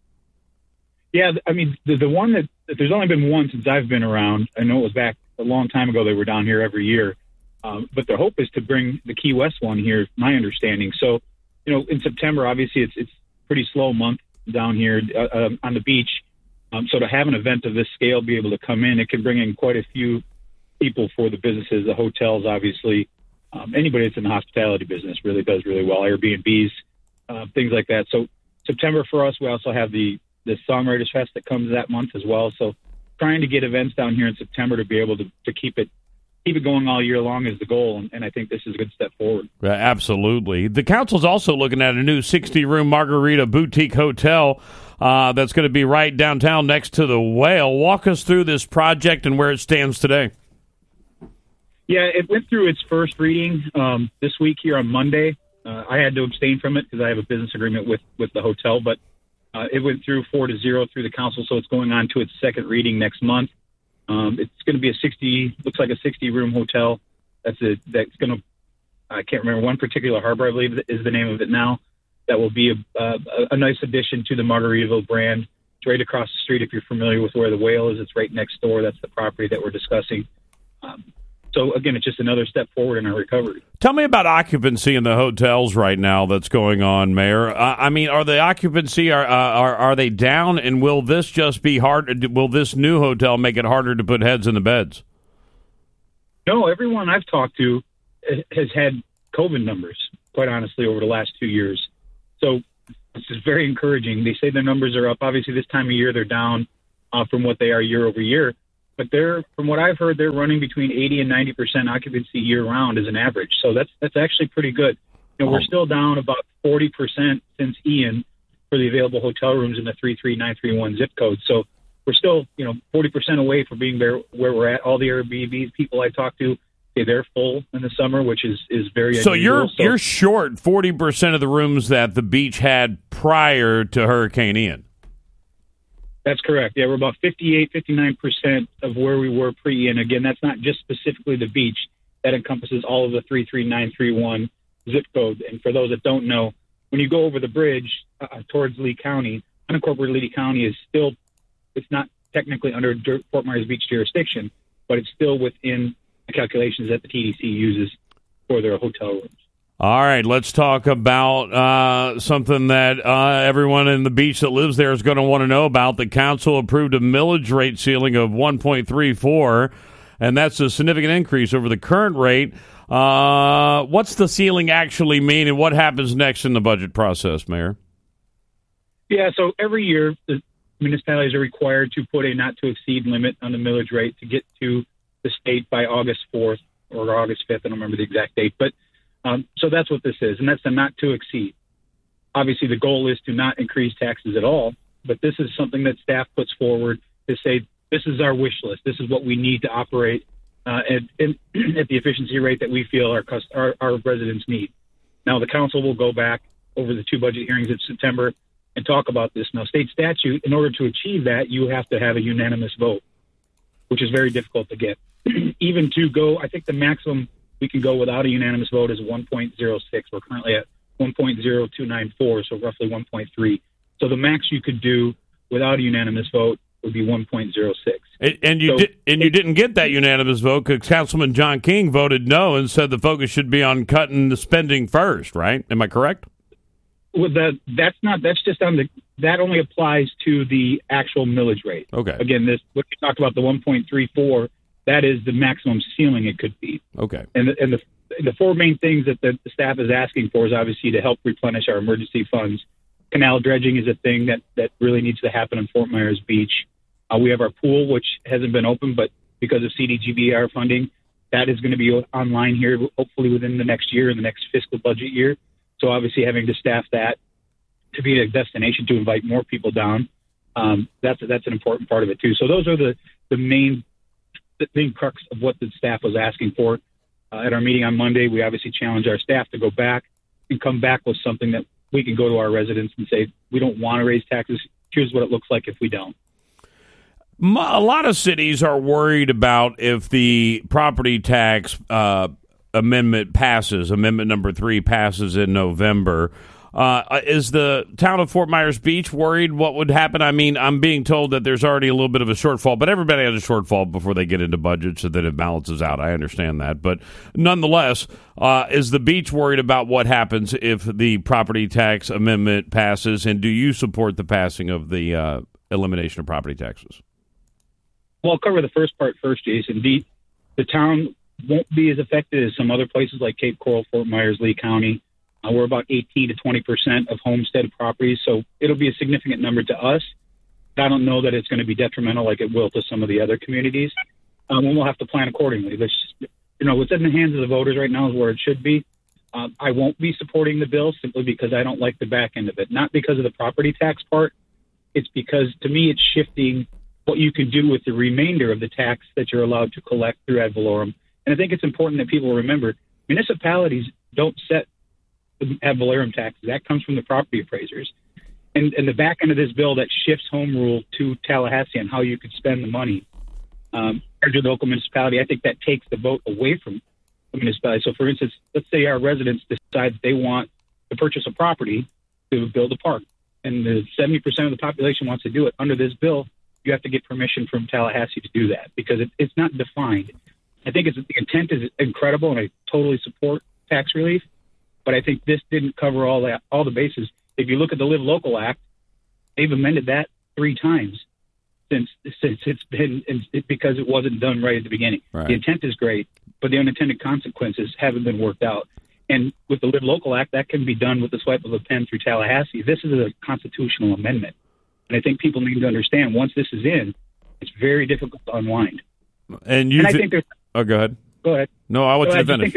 Yeah, I mean, the one that there's only been one since I've been around. I know it was back a long time ago. They were down here every year. But the hope is to bring the Key West one here, my understanding. So, in September, obviously, it's pretty slow month down here on the beach. So to have an event of this scale be able to come in, it can bring in quite a few people for the businesses, the hotels, obviously. Anybody that's in the hospitality business really does really well, Airbnbs, things like that. So September for us, we also have the Songwriters Fest that comes that month as well. So trying to get events down here in September to be able to keep it going all year long is the goal, and I think this is a good step forward. Absolutely. The council's also looking at a new 60-room Margarita boutique hotel that's going to be right downtown next to the Whale. Walk us through this project and where it stands today. Yeah, it went through its first reading this week here on Monday. I had to abstain from it because I have a business agreement with the hotel, but it went through 4-0 through the council, so it's going on to its second reading next month. It's going to be looks like a 60-room hotel. That's going to, I can't remember, one particular harbor, I believe is the name of it now. That will be a nice addition to the Margaritaville brand. It's right across the street. If you're familiar with where the Whale is, it's right next door. That's the property that we're discussing. So, again, it's just another step forward in our recovery. Tell me about occupancy in the hotels right now that's going on, Mayor. I mean, are the occupancy, are they down, and will this just be hard? Will this new hotel make it harder to put heads in the beds? No, everyone I've talked to has had COVID numbers, quite honestly, over the last 2 years. So this is very encouraging. They say their numbers are up. Obviously, this time of year, they're down from what they are year over year. But from what I've heard, they're running between 80 and 90% occupancy year-round as an average. So that's actually pretty good. We're still down about 40% since Ian for the available hotel rooms in the 33931 zip code. So we're still, 40% away from being there where we're at. All the Airbnb people I talk to, they're full in the summer, which is very unusual. So you're short 40% of the rooms that the beach had prior to Hurricane Ian. That's correct. Yeah, we're about 58, 59% of where we were pre-Ian. Again, that's not just specifically the beach. That encompasses all of the 33931 zip code. And for those that don't know, when you go over the bridge towards Lee County, unincorporated Lee County is still, it's not technically under Fort Myers Beach jurisdiction, but it's still within the calculations that the TDC uses for their hotel rooms. All right, let's talk about something that everyone in the beach that lives there is going to want to know about. The council approved a millage rate ceiling of 1.34, and that's a significant increase over the current rate. What's the ceiling actually mean, and what happens next in the budget process, Mayor? Yeah, so every year the municipalities are required to put a not-to-exceed limit on the millage rate to get to the state by August 4th or August 5th. I don't remember the exact date, but so that's what this is, and that's the not to exceed. Obviously, the goal is to not increase taxes at all, but this is something that staff puts forward to say, this is our wish list. This is what we need to operate at the efficiency rate that we feel our residents need. Now, the council will go back over the two budget hearings in September and talk about this. Now, state statute, in order to achieve that, you have to have a unanimous vote, which is very difficult to get. Even to go, I think the maximum we can go without a unanimous vote is 1.06. We're currently at 1.0294, so roughly 1.3. So the max you could do without a unanimous vote would be 1.06. And you didn't get that unanimous vote because Councilman John King voted no and said the focus should be on cutting the spending first, right? Am I correct? Well, that only applies to the actual millage rate. Okay. Again, what you talked about, the 1.34, that is the maximum ceiling it could be. Okay. And the four main things that the staff is asking for is obviously to help replenish our emergency funds. Canal dredging is a thing that really needs to happen in Fort Myers Beach. We have our pool, which hasn't been open, but because of CDGBR funding, that is going to be online here, hopefully within the next year, in the next fiscal budget year. So obviously having to staff that to be a destination to invite more people down, that's an important part of it too. So those are the main crux of what the staff was asking for. At our meeting on Monday, we obviously challenged our staff to go back and come back with something that we can go to our residents and say, we don't want to raise taxes. Here's what it looks like if we don't. A lot of cities are worried about if the property tax amendment passes, amendment number 3 passes in November. Is the town of Fort Myers Beach worried what would happen? I mean, I'm being told that there's already a little bit of a shortfall, but everybody has a shortfall before they get into budget so that it balances out. I understand that. But nonetheless, is the beach worried about what happens if the property tax amendment passes? And do you support the passing of the elimination of property taxes? Well, I'll cover the first part first, Jason. The town won't be as affected as some other places like Cape Coral, Fort Myers, Lee County. We're about 18 to 20% of homestead properties, so it'll be a significant number to us. I don't know that it's going to be detrimental like it will to some of the other communities. And we'll have to plan accordingly. What's in the hands of the voters right now is where it should be. I won't be supporting the bill simply because I don't like the back end of it. Not because of the property tax part. It's because, to me, it's shifting what you can do with the remainder of the tax that you're allowed to collect through ad valorem And I think it's important that people remember municipalities don't set the ad valorem taxes. That comes from the property appraisers. And the back end of this bill that shifts home rule to Tallahassee on how you could spend the money to the local municipality, I think that takes the vote away from the municipality. So, for instance, let's say our residents decide they want to purchase a property to build a park, and the 70% of the population wants to do it. Under this bill, you have to get permission from Tallahassee to do that because it's not defined. I think the intent is incredible, and I totally support tax relief, but I think this didn't cover all the bases. If you look at the Live Local Act, they've amended that 3 times since it's been, because it wasn't done right at the beginning. Right. The intent is great, but the unintended consequences haven't been worked out. And with the Live Local Act, that can be done with the swipe of a pen through Tallahassee. This is a constitutional amendment. And I think people need to understand once this is in, it's very difficult to unwind. And I think there's... Oh, go ahead. Go ahead. No, I want you to finish.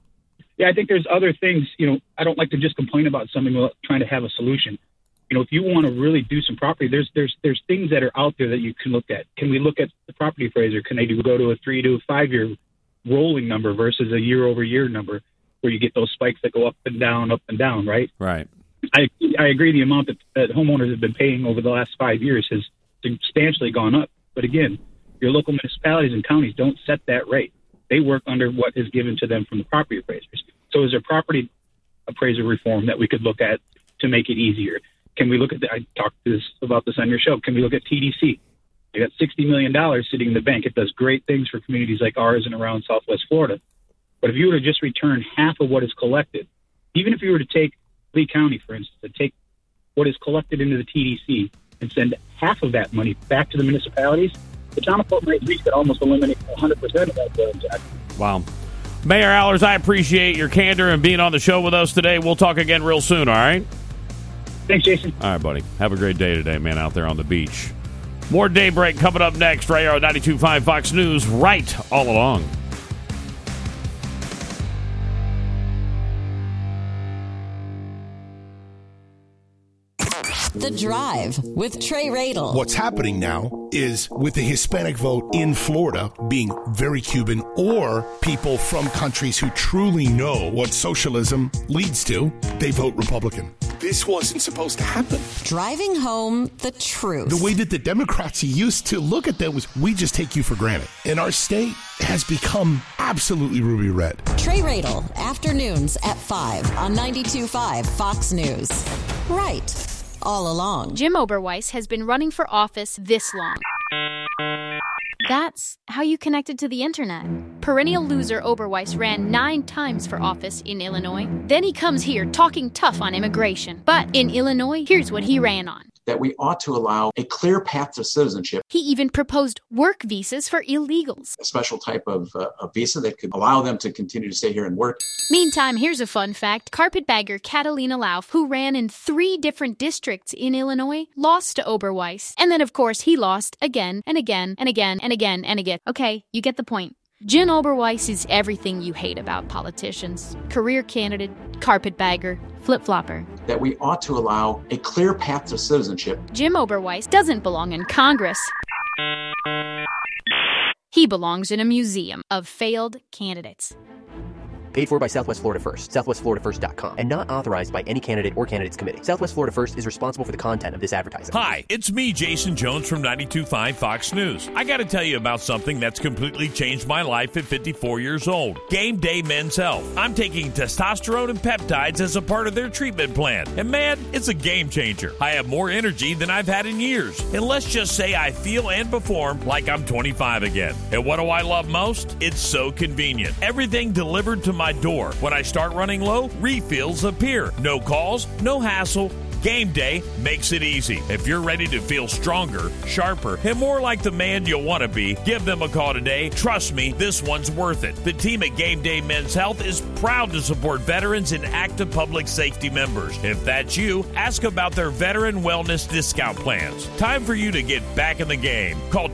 I think there's other things, I don't like to just complain about something without trying to have a solution. If you want to really do some property, there's things that are out there that you can look at. Can we look at the property appraiser? Can they go to a 3 to 5 year rolling number versus a year-over-year number where you get those spikes that go up and down, right? Right. I agree the amount that homeowners have been paying over the last 5 years has substantially gone up. But again, your local municipalities and counties don't set that rate. They work under what is given to them from the property appraisers. So is there property appraiser reform that we could look at to make it easier? Can we look at I talked about this on your show. Can we look at TDC? They got $60 million sitting in the bank. It does great things for communities like ours and around Southwest Florida. But if you were to just return half of what is collected, even if you were to take Lee County, for instance, to take what is collected into the TDC and send half of that money back to the municipalities, the town of Fort Myers could almost eliminate 100% of that bill tax. Wow. Mayor Allers, I appreciate your candor and being on the show with us today. We'll talk again real soon, all right? Thanks, Jason. All right, buddy. Have a great day today, man, out there on the beach. More Daybreak coming up next, right here on 92.5 Fox News, right all along. The Drive with Trey Radel. What's happening now is with the Hispanic vote in Florida being very Cuban or people from countries who truly know what socialism leads to, they vote Republican. This wasn't supposed to happen. Driving home the truth. The way that the Democrats used to look at that was, we just take you for granted. And our state has become absolutely ruby red. Trey Radel, afternoons at 5 on 92.5 Fox News. Right. All along. Jim Oberweis has been running for office this long. That's how you connected to the internet. Perennial loser Oberweis ran 9 times for office in Illinois. Then he comes here talking tough on immigration. But in Illinois, here's what he ran on. That we ought to allow a clear path to citizenship. He even proposed work visas for illegals. A special type of a visa that could allow them to continue to stay here and work. Meantime, here's a fun fact. Carpetbagger Catalina Lauf, who ran in 3 different districts in Illinois, lost to Oberweis. And then, of course, he lost again and again and again and again and again. Okay, you get the point. Jim Oberweis is everything you hate about politicians. Career candidate, carpetbagger, flip-flopper. That we ought to allow a clear path to citizenship. Jim Oberweis doesn't belong in Congress. He belongs in a museum of failed candidates. Paid for by Southwest Florida First, southwestfloridafirst.com, and not authorized by any candidate or candidates committee. Southwest Florida First is responsible for the content of this advertising. Hi, it's me, Jason Jones from 92.5 Fox News. I got to tell you about something that's completely changed my life at 54 years old. Game Day Men's Health. I'm taking testosterone and peptides as a part of their treatment plan. And man, it's a game changer. I have more energy than I've had in years. And let's just say I feel and perform like I'm 25 again. And what do I love most? It's so convenient. Everything delivered to my door. When I start running low, refills appear. No calls, no hassle. Game Day makes it easy. If you're ready to feel stronger, sharper, and more like the man you want to be, give them a call today. Trust me, this one's worth it. The team at Game Day Men's Health is proud to support veterans and active public safety members. If that's you, ask about their veteran wellness discount plans. Time for you to get back in the game. Call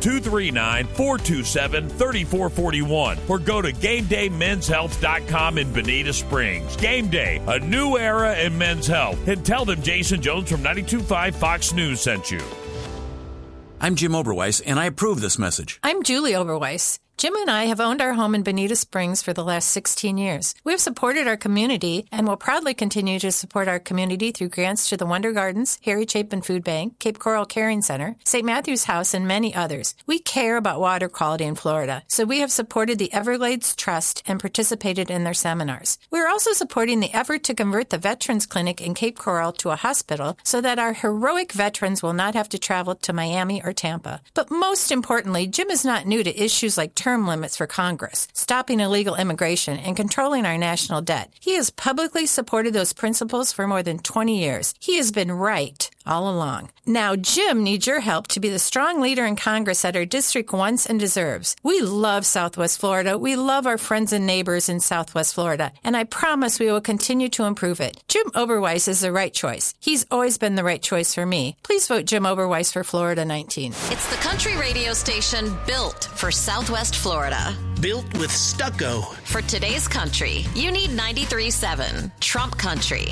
239-427-3441 or go to GameDayMen'sHealth.com in Bonita Springs. Game Day, a new era in men's health. And tell them Jason Jones from 92.5 Fox News sent you. I'm Jim Oberweis, and I approve this message. I'm Julie Oberweis. Jim and I have owned our home in Bonita Springs for the last 16 years. We have supported our community and will proudly continue to support our community through grants to the Wonder Gardens, Harry Chapin Food Bank, Cape Coral Caring Center, St. Matthew's House, and many others. We care about water quality in Florida, so we have supported the Everglades Trust and participated in their seminars. We're also supporting the effort to convert the Veterans Clinic in Cape Coral to a hospital so that our heroic veterans will not have to travel to Miami or Tampa. But most importantly, Jim is not new to issues like term limits for Congress, stopping illegal immigration, and controlling our national debt. He has publicly supported those principles for more than 20 years. He has been right all along. Now, Jim needs your help to be the strong leader in Congress that our district wants and deserves. We love Southwest Florida. We love our friends and neighbors in Southwest Florida, and I promise we will continue to improve it. Jim Oberweis is the right choice. He's always been the right choice for me. Please vote Jim Oberweis for Florida 19. It's the country radio station built for Southwest Florida. Built with stucco. For today's country, you need 93.7 Trump Country.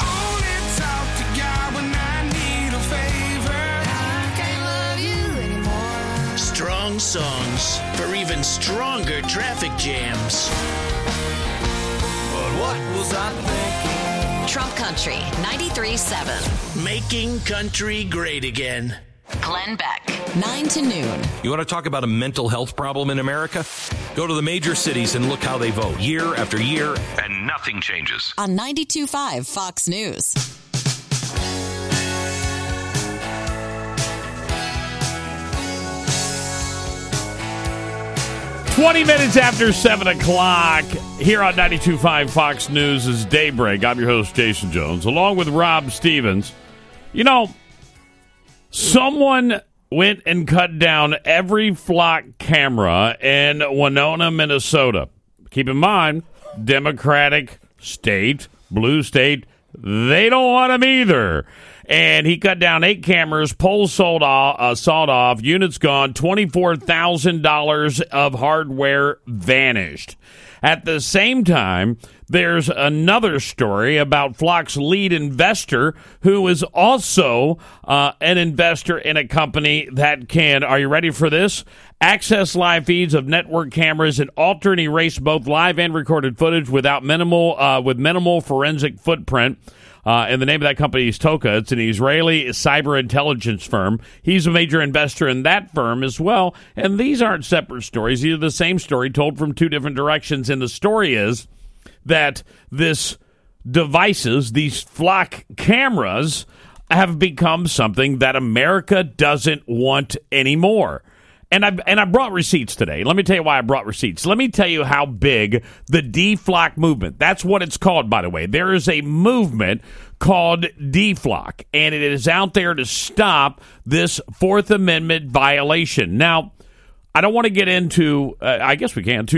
Strong songs for even stronger traffic jams. But what was I thinking? Trump Country 93.7. Making country great again. Glenn Beck, 9 to noon. You want to talk about a mental health problem in America? Go to the major cities and look how they vote year after year, and nothing changes. On 92.5 Fox News. Twenty minutes after 7 o'clock here on 92.5 Fox News is Daybreak. I'm your host, Jason Jones, along with Rob Stevens. You know, someone went and cut down every flock camera in Winona, Minnesota. Keep in mind, Democratic state, blue state, they don't want them either. And he cut down 8 cameras, poles sawed off, units gone, $24,000 of hardware vanished. At the same time, there's another story about Flock's lead investor, who is also an investor in a company that can, are you ready for this? Access live feeds of network cameras and alter and erase both live and recorded footage with minimal forensic footprint. And the name of that company is Toka. It's an Israeli cyber intelligence firm. He's a major investor in that firm as well. And these aren't separate stories. These are the same story told from 2 different directions. And the story is that these Flock cameras, have become something that America doesn't want anymore. And I brought receipts today. Let me tell you why I brought receipts. Let me tell you how big the DFLOC movement, that's what it's called, by the way. There is a movement called DFLOC, and it is out there to stop this Fourth Amendment violation. Now, I don't want to get into, I guess we can,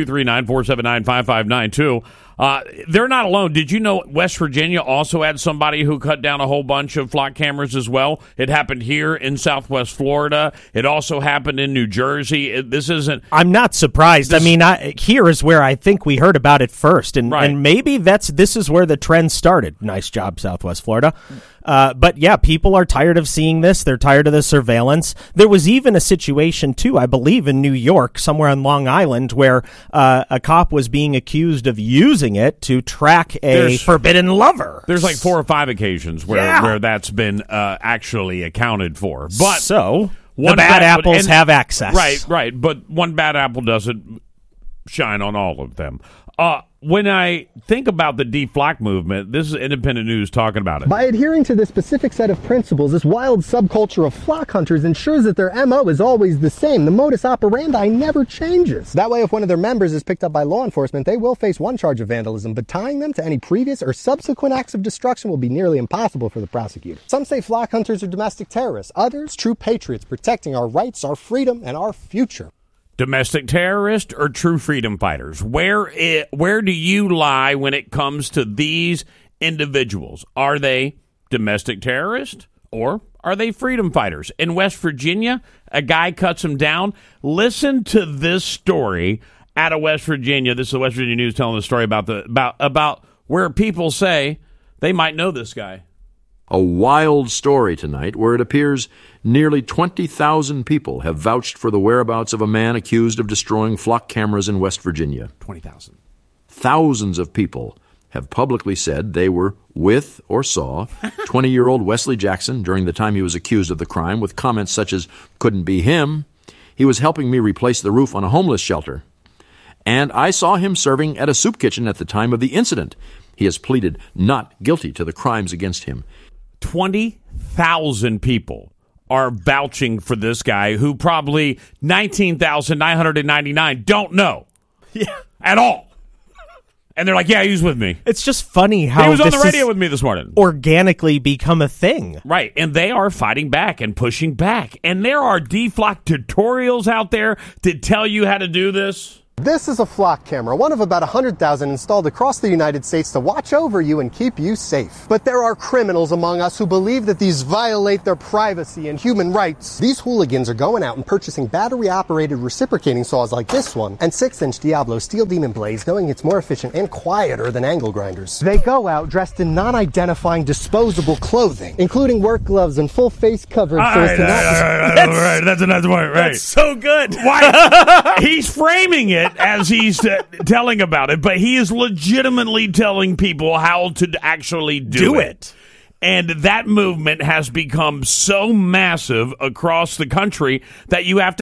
239-479-5592. They're not alone. Did you know West Virginia also had somebody who cut down a whole bunch of flock cameras as well? It happened here in Southwest Florida. It also happened in New Jersey. This isn't... I'm not surprised. Here is where I think we heard about it first. And maybe this is where the trend started. Nice job, Southwest Florida. But yeah, people are tired of seeing this. They're tired of the surveillance. There was even a situation, too, I believe in New York, somewhere on Long Island, where a cop was being accused of using it to track a forbidden lover. There's like 4 or 5 occasions where that's been actually accounted for. But so the bad apples have access. Right. But one bad apple doesn't shine on all of them. When I think about the DFLOC movement, this is Independent News talking about it. By adhering to this specific set of principles, this wild subculture of flock hunters ensures that their MO is always the same. The modus operandi never changes. That way, if one of their members is picked up by law enforcement, they will face one charge of vandalism, but tying them to any previous or subsequent acts of destruction will be nearly impossible for the prosecutor. Some say flock hunters are domestic terrorists. Others, true patriots protecting our rights, our freedom, and our future. Domestic terrorist or true freedom fighters? Where do you lie when it comes to these individuals? Are they domestic terrorists or are they freedom fighters? In West Virginia, a guy cuts them down. Listen to this story out of West Virginia. This is the West Virginia News telling the story about where people say they might know this guy. A wild story tonight where it appears nearly 20,000 people have vouched for the whereabouts of a man accused of destroying flock cameras in West Virginia. 20,000. Thousands of people have publicly said they were with or saw 20-year-old Wesley Jackson during the time he was accused of the crime, with comments such as, "Couldn't be him. He was helping me replace the roof on a homeless shelter. And I saw him serving at a soup kitchen at the time of the incident." He has pleaded not guilty to the crimes against him. 20,000 people are vouching for this guy who probably 19,999 don't know at all. And they're like, yeah, he was with me. It's just funny how he was on the radio with me this morning. Organically become a thing. Right. And they are fighting back and pushing back. And there are deflock tutorials out there to tell you how to do this. This is a flock camera, one of about 100,000 installed across the United States to watch over you and keep you safe. But there are criminals among us who believe that these violate their privacy and human rights. These hooligans are going out and purchasing battery-operated reciprocating saws like this one and 6-inch Diablo steel demon blades, knowing it's more efficient and quieter than angle grinders. They go out dressed in non-identifying disposable clothing, including work gloves and full face coverage. Right, that's another point. Right. That's so good. Why? He's framing it as he's telling about it, but he is legitimately telling people how to actually do it. And that movement has become so massive across the country that you have to